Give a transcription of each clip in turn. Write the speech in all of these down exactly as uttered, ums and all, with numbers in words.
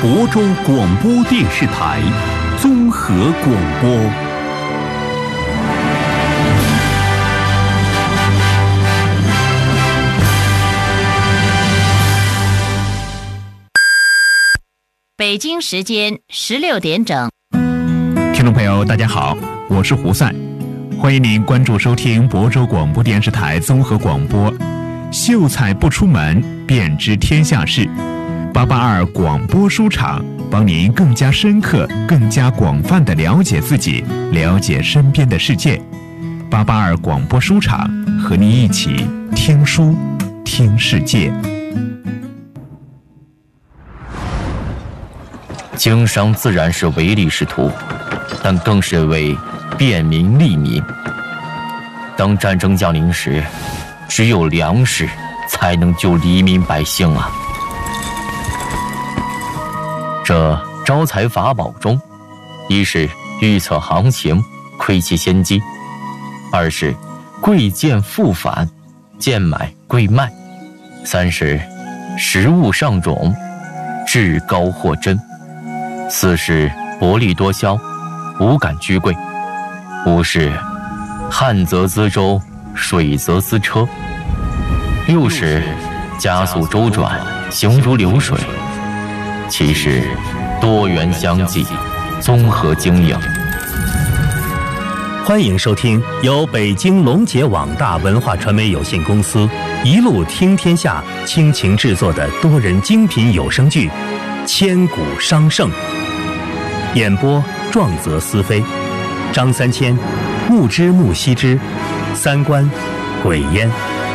亳州广播电视台综合广播。 北京时间十六点整。 听众朋友大家好，我是胡赛，欢迎您关注收听亳州广播电视台综合广播。秀才不出门，便知天下事。八八二广播书场，帮您更加深刻、更加广泛地了解自己，了解身边的世界。八八二广播书场，和您一起听书，听世界。 经商自然是唯利是图，但更是为便民利民。当战争降临时，只有粮食才能救黎民百姓啊！这招财法宝中，一是预测行情，窥其先机；二是贵贱复返，贱买贵卖；三是食物上种，至高货真；四是薄利多销，无感居贵；五是旱则资舟，水则资车；六是加速周转，行如流水；七是多元相济，综合经营。 欢迎收听由北京龙杰网大文化传媒有限公司一路听天下倾情制作的多人精品有声剧《千古商圣》，演播壮则思飞，张三千、木之木西之，三观鬼烟。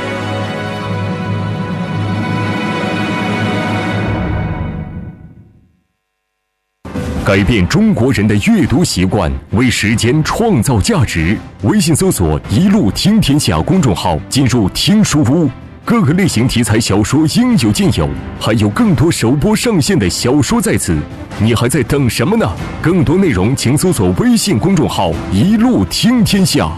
改变中国人的阅读习惯，为时间创造价值。微信搜索“一路听天下”公众号，进入听书屋，各个类型题材小说应有尽有，还有更多首播上线的小说在此，你还在等什么呢？更多内容请搜索微信公众号“一路听天下”。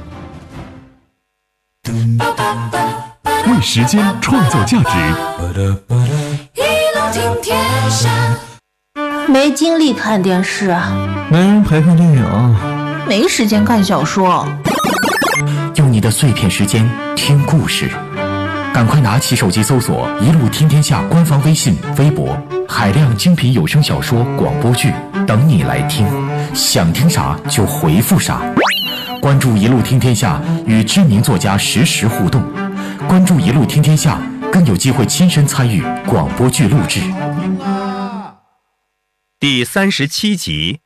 为时间创造价值， 一路听天下。 没精力看电视， 没人陪看电影， 没时间看小说。 用你的碎片时间听故事，赶快拿起手机搜索“一路听天下”官方微信、微博，海量精品有声小说、广播剧等你来听，想听啥就回复啥。关注“一路听天下”，与知名作家实时互动。关注“一路听天下”，更有机会亲身参与广播剧录制。 第三十七集。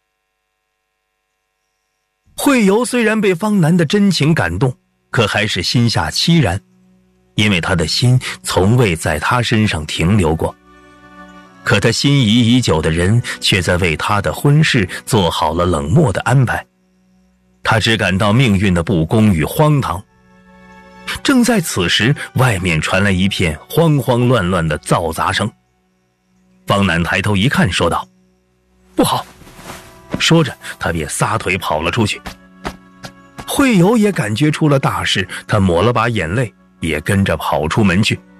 惠游虽然被方南的真情感动，可还是心下凄然，因为他的心从未在他身上停留过。可他心仪已久的人却在为他的婚事做好了冷漠的安排，他只感到命运的不公与荒唐。正在此时，外面传来一片慌慌乱乱的嘈杂声。方南抬头一看，说道：“不好！”说着，他便撒腿跑了出去。惠游也感觉出了大事，他抹了把眼泪，也跟着跑出门去。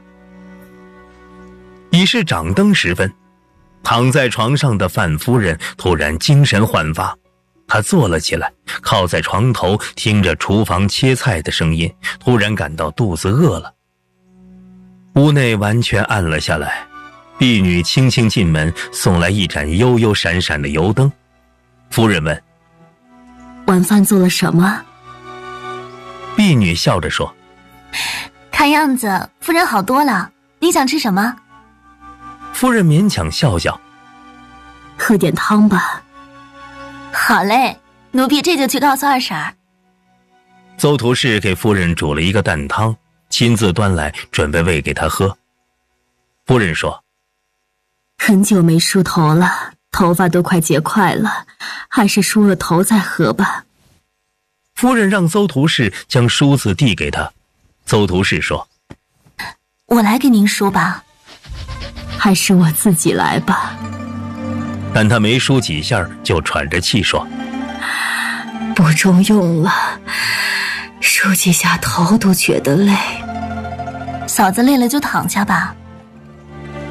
已是掌灯时分，躺在床上的范夫人突然精神焕发，她坐了起来，靠在床头，听着厨房切菜的声音，突然感到肚子饿了。屋内完全暗了下来，婢女轻轻进门，送来一盏悠悠闪闪的油灯。夫人问：“ 晚饭做了什么？” 婢女笑着说：“ 看样子夫人好多了，你想吃什么？” 夫人勉强笑笑：“ 喝点汤吧。”好嘞，奴婢这就去告诉二婶儿。 邹图氏给夫人煮了一个蛋汤，亲自端来准备喂给她喝。夫人说：“ 很久没梳头了，头发都快结块了，还是梳了头再喝吧。” 夫人让邹图氏将梳子递给她。邹图氏说：“ 我来给您梳吧。”还是我自己来吧。 但她没梳几下就喘着气说：“ 不中用了，梳几下头都觉得累。嫂子累了就躺下吧。”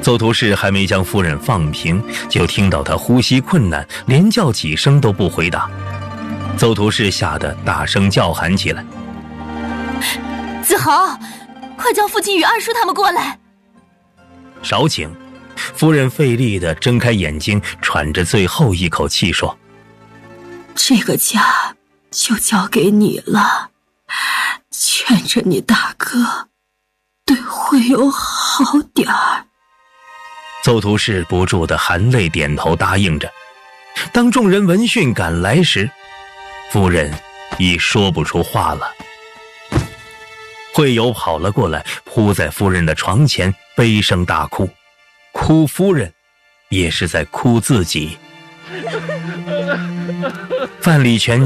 邹图氏还没将夫人放平，就听到她呼吸困难，连叫几声都不回答。邹图氏吓得大声叫喊起来：“ 子豪，快叫父亲与二叔他们过来！” 少顷，夫人费力地睁开眼睛，喘着最后一口气说：“ 这个家就交给你了，劝着你大哥对会友好点儿。” 邹图氏不住地含泪点头答应着。当众人闻讯赶来时，夫人已说不出话了。会友跑了过来，扑在夫人的床前，悲声大哭，哭夫人也是在哭自己。范礼全